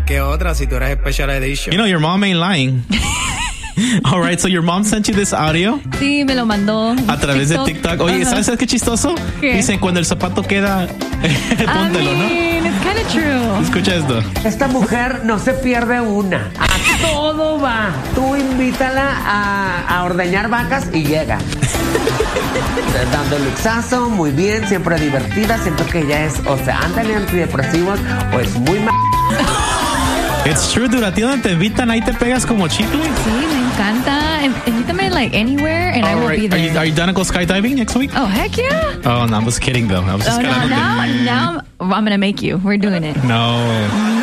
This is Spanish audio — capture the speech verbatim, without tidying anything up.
que otra si tú eres Special Edition. You know, your mom ain't lying. All right, so your mom sent you this audio. Sí, me lo mandó. A través TikTok. de TikTok. Oye, uh-huh. ¿sabes qué chistoso? ¿Qué? Dicen, cuando el zapato queda, póntelo, I mean, ¿no? It's kind of true. Escucha esto. Esta mujer no se pierde una. A todo va. Tú invítala a, a ordeñar vacas y llega. Dando luxazo, muy bien, siempre divertida. Siento que ella es, o sea, anda en antidepresivos o es muy mal. It's true, dude. A ti donde te invitan, ahí te pegas como chicle. Sí, me encanta. Invítame like anywhere and All I will right. be there. Are you, are you done to go skydiving next week? Oh, heck yeah. Oh, no, I was kidding though. I was just oh, no, now, now I'm going to make you. We're doing it. No.